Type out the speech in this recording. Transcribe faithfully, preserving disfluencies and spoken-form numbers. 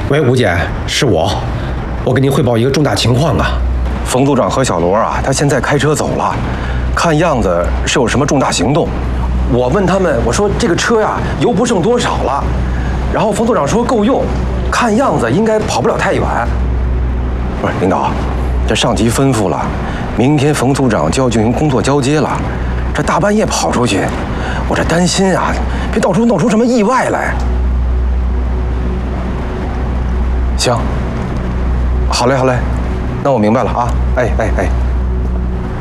喂，吴姐，是我，我给您汇报一个重大情况啊。 冯组长和小罗啊，他现在开车走了，看样子是有什么重大行动。我问他们，我说这个车呀，油不剩多少了，然后冯组长说够用，看样子应该跑不了太远。不是，领导，这上级吩咐了，明天冯组长就要进行工作交接了，这大半夜跑出去，我这担心啊，别到时候弄出什么意外来。行，好嘞，好嘞，那我明白了啊，哎哎哎。